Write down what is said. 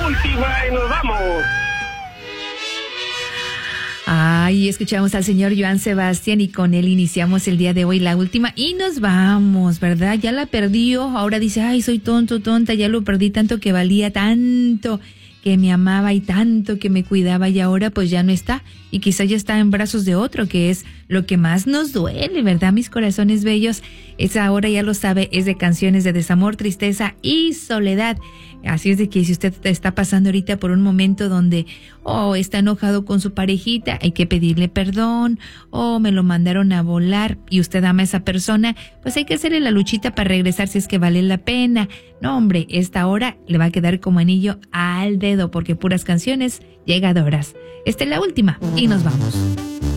última y nos vamos. Ay, escuchamos al señor Joan Sebastián y con él iniciamos el día de hoy la última y nos vamos, ¿verdad? Ya la perdió, ahora dice, ay, soy tonto, tonta, ya lo perdí tanto que valía tanto, que me amaba y tanto que me cuidaba y ahora pues ya no está y quizá ya está en brazos de otro, que es lo que más nos duele, ¿verdad? Mis corazones bellos, esa ahora ya lo sabe, es de canciones de desamor, tristeza y soledad. Así es de que si usted está pasando ahorita por un momento donde está enojado con su parejita, hay que pedirle perdón, me lo mandaron a volar y usted ama a esa persona, pues hay que hacerle la luchita para regresar si es que vale la pena. No, hombre, esta hora le va a quedar como anillo al dedo porque puras canciones llegadoras. Esta es la última y nos vamos.